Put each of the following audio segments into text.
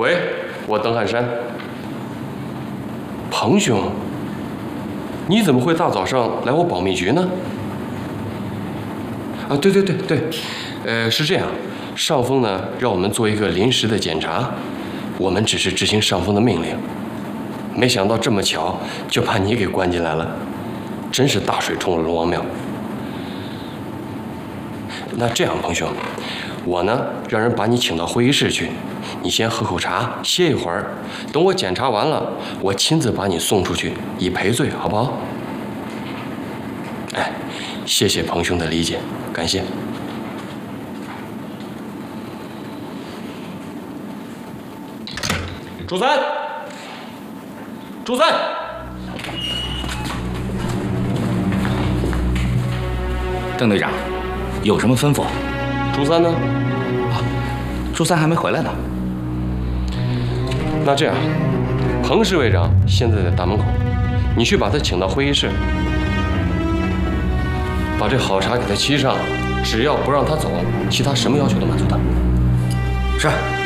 喂，我邓汉山。彭兄，你怎么会大早上来我保密局呢？啊，对，是这样，上峰呢让我们做一个临时的检查，我们只是执行上峰的命令。没想到这么巧，就把你给关进来了，真是大水冲了龙王庙。那这样，彭兄，我呢让人把你请到会议室去，你先喝口茶，歇一会儿。等我检查完了，我亲自把你送出去，以赔罪，好不好？哎，谢谢彭兄的理解，感谢。朱三，朱三， 邓队长，有什么吩咐？ 朱三呢？ 啊，朱三还没回来呢。 那这样，彭侍卫长现在在大门口，你去把他请到会议室，把这好茶给他沏上，只要不让他走，其他什么要求都满足他。 是。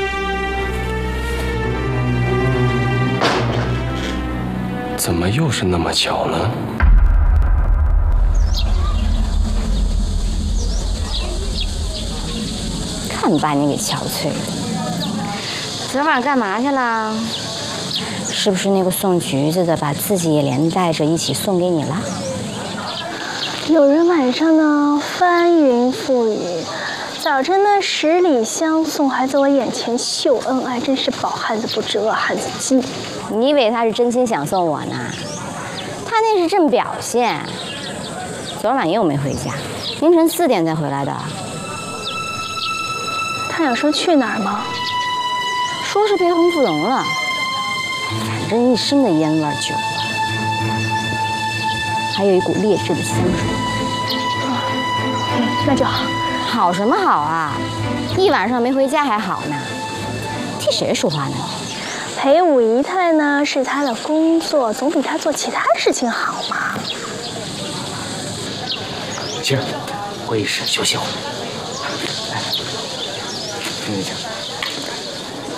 怎么又是那么巧呢？ 看把你给憔悴的。昨晚干嘛去了？是不是那个送橘子的把自己也连带着一起送给你了？ 有人晚上呢翻云覆雨，早晨呢十里相送，还在我眼前秀恩爱，真是饱汉子不知饿汉子饥。 你以为他是真心想送我呢？他那是正表现。昨晚又没回家，凌晨4点才回来的。 他有说去哪儿吗？ 说是陪红富龙了，反正一身的烟味酒味，还有一股劣质的香水。 那就好。 好什么好啊？一晚上没回家还好呢。替谁说话呢？ 陪五姨太呢是她的工作，总比她做其他事情好嘛。 行，会议室休息会儿。来，听一下。